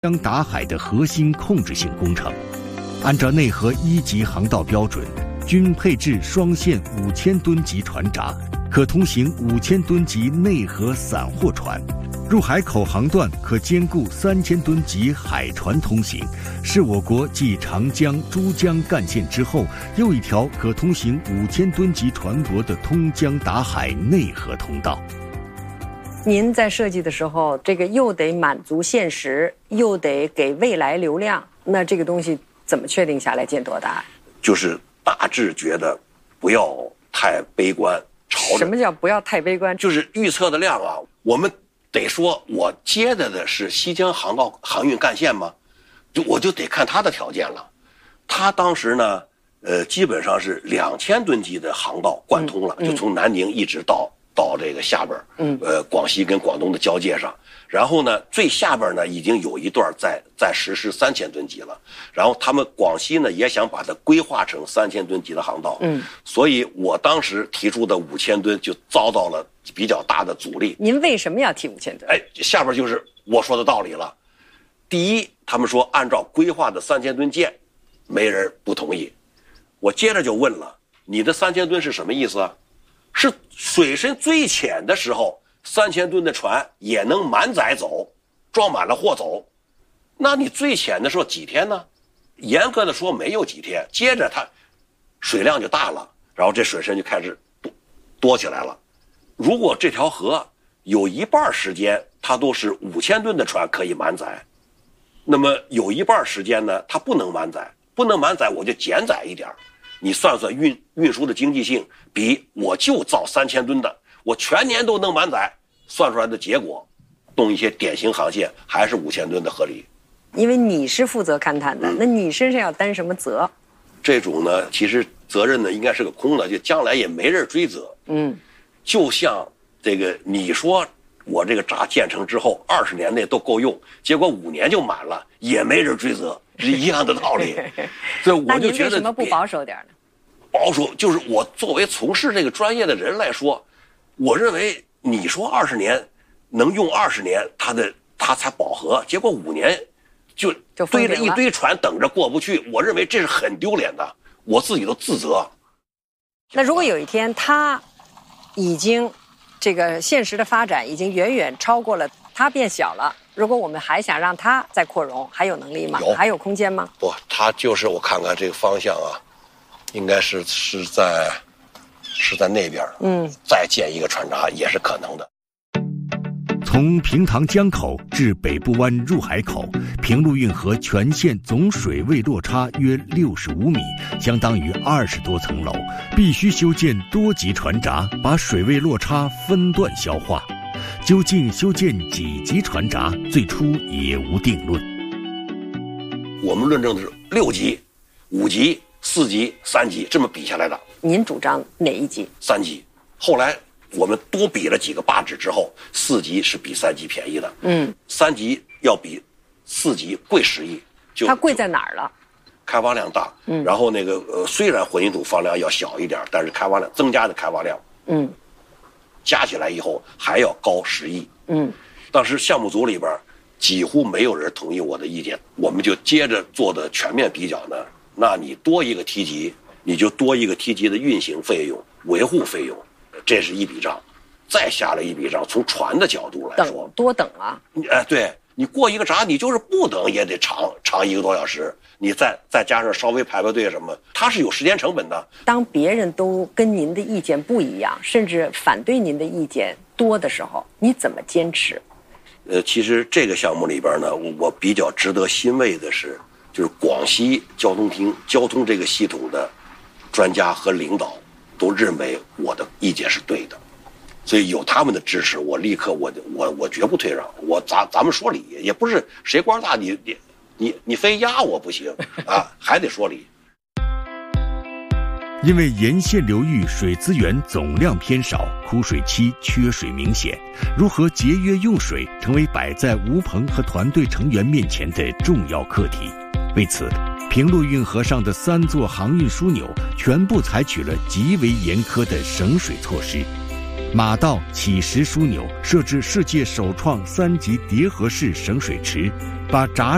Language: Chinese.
江达海的核心控制性工程。按照内河1级航道标准，均配置双线5000吨级船闸，可通行5000吨级内河散货船。入海口航段可兼顾3000吨级海船通行，是我国继长江、珠江干线之后又一条可通行5000吨级船舶的通江达海内河通道。 您在设计的时候，这个又得满足现实，又得给未来流量，那这个东西怎么确定下来建多大？ 就是大致觉得不要太悲观， 什么叫不要太悲观？ 就是预测的量啊，我们得说我接的是西江航运干线吗？我就得看他的条件了。他当时呢，基本上是2000吨级的航道贯通了，就从南宁一直到这个下边，广西跟广东的交界上。然后呢，最下边呢已经有一段在实施3000吨级了。然后他们广西呢也想把它规划成3000吨级的航道。所以我当时提出的5000吨就遭到了比较大的阻力。 您为什么要提5000吨？ 下边就是我说的道理了。第一，他们说按照规划的3000吨建，没人不同意。我接着就问了，你的3000吨是什么意思啊？是水深最浅的时候，3000吨的船也能满载走，装满了货走。那你最浅的时候几天呢？严格的说没有几天，接着它水量就大了，然后这水深就开始多起来了。如果这条河有一半时间它都是5000吨的船可以满载，那么有一半时间呢它不能满载，我就减载一点。你算算运输的经济性，比我就造3000吨的，我全年都能满载，算出来的结果，动一些典型航线还是5000吨的合理。 因为你是负责勘探的，那你身上要担什么责？ 这种呢，其实责任呢应该是个空的，就将来也没人追责。就像这个你说我这个闸建成之后20年内都够用，结果5年就满了，也没人追责，是一样的道理。所以我就觉得， 那您为什么不保守点呢？ 保守就是我作为从事这个专业的人来说，我认为你说20年能用20年，它才饱和，结果5年就堆着一堆船等着过不去，我认为这是很丢脸的，我自己都自责。 那如果有一天它已经这个现实的发展已经远远超过了，它变小了，如果我们还想让它再扩容，还有能力吗？还有空间吗？ 不，它就是我看看这个方向啊，应该是在那边，再建一个船闸也是可能的。 从平塘江口至北部湾入海口，平陆运河全线总水位落差约65米，相当于20多层楼，必须修建多级船闸，把水位落差分段消化。究竟修建几级船闸，最初也无定论。 我们论证的是6级、5级、4级、3级这么比下来的。 您主张哪一级 ？3级。后来我们多比了几个8指之后，4级是比3级便宜的。3级要比4级贵10亿。 它贵在哪儿了？ 开挖量大。然后那个虽然混凝土放量要小一点，但是开挖量增加的开挖量，加起来以后还要高10亿。当时项目组里边几乎没有人同意我的意见，我们就接着做的全面比较呢。那你多一个梯级，你就多一个梯级的运行费用、维护费用，这是一笔账。再下了一笔账，从船的角度来说， 多等啊！ 对，你过一个闸，你就是不等也得长1个多小时，你再加上稍微排队什么，它是有时间成本的。 当别人都跟您的意见不一样，甚至反对您的意见多的时候，你怎么坚持？ 其实这个项目里边呢，我比较值得欣慰的是，就是广西交通厅交通这个系统的专家和领导都认为我的意见是对的，所以有他们的支持，我立刻我绝不退让。咱们说理，也不是谁官大你非压我不行啊，还得说理。 因为沿线流域水资源总量偏少，枯水期缺水明显，如何节约用水成为摆在吴鹏和团队成员面前的重要课题。为此，平陆运河上的3座航运枢纽全部采取了极为严苛的省水措施。马道起石枢纽设置世界首创3级叠合式省水池，把闸